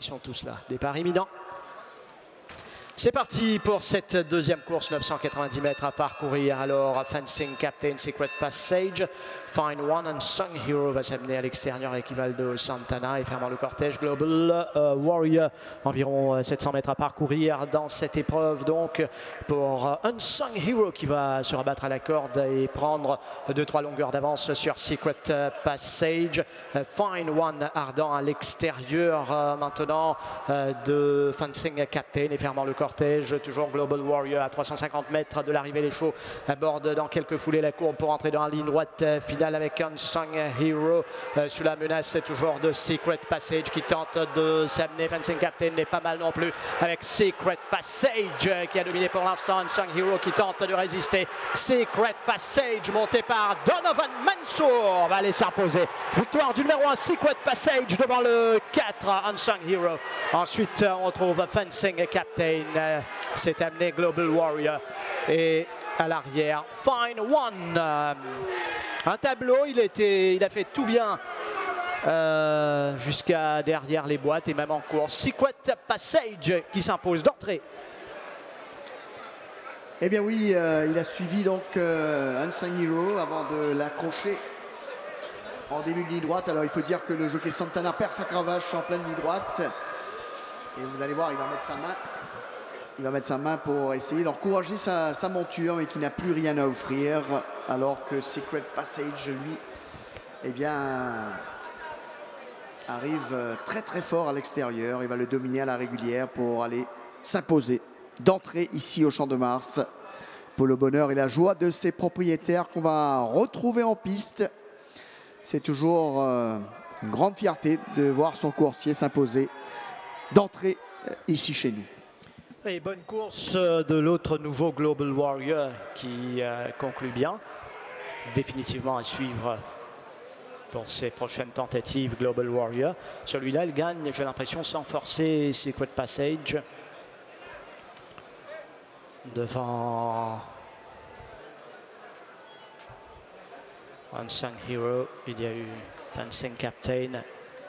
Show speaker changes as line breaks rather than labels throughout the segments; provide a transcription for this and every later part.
préparation de tout cela. Départ imminent. C'est parti pour cette deuxième course, 990 mètres à parcourir. Alors, Fencing Captain, Secret Passage, Fine One, Unsung Hero va s'amener à l'extérieur avec Ivaldo Santana et fermant le cortège Global Warrior. Environ 700 mètres à parcourir dans cette épreuve. Donc, pour Unsung Hero qui va se rabattre à la corde et prendre 2-3 longueurs d'avance sur Secret Passage. Fine One ardent à l'extérieur maintenant de Fencing Captain et fermant le cortège. Toujours Global Warrior à 350 mètres de l'arrivée. Les chevaux abordent dans quelques foulées la courbe pour entrer dans la ligne droite finale avec Unsung Hero sous la menace. C'est toujours de Secret Passage qui tente de s'amener. Fencing Captain n'est pas mal non plus avec Secret Passage qui a dominé pour l'instant. Unsung Hero qui tente de résister. Secret Passage monté par Donovan Mansour va aller s'imposer. Victoire du numéro 1 Secret Passage devant le 4 Unsung Hero. Ensuite on retrouve Fencing Captain. C'est amené Global Warrior et à l'arrière Fine One. Un tableau, il a fait tout bien jusqu'à derrière les boîtes et même en course. Secret Passage qui s'impose d'entrée.
Eh bien oui, il a suivi donc Unsung Hero avant de l'accrocher en début de ligne droite. Alors il faut dire que le jockey Santana perd sa cravache en pleine ligne droite. Et vous allez voir, il va mettre sa main. Il va mettre sa main pour essayer d'encourager sa monture, mais qui n'a plus rien à offrir. Alors que Secret Passage, lui, eh bien, arrive très très fort à l'extérieur. Il va le dominer à la régulière pour aller s'imposer d'entrée ici au Champ de Mars. Pour le bonheur et la joie de ses propriétaires qu'on va retrouver en piste. C'est toujours une grande fierté de voir son coursier s'imposer d'entrée ici chez nous.
Et bonne course de l'autre nouveau Global Warrior qui conclut bien. Définitivement à suivre pour ses prochaines tentatives Global Warrior. Celui-là, il gagne, j'ai l'impression, sans forcer Secret Passage. Devant Unsung Hero, il y a eu Fencing Captain.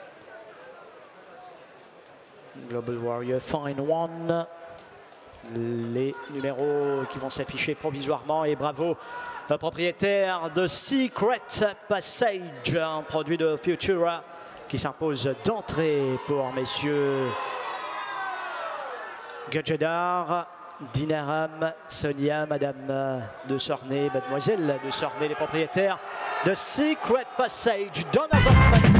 Global Warrior, Fine One. Les numéros qui vont s'afficher provisoirement et bravo le propriétaire de Secret Passage, un produit de Futura qui s'impose d'entrée pour messieurs Gadjedar, Dinaram, Sonia, Madame de Sornay, Mademoiselle de Sornay, les propriétaires de Secret Passage. Donovan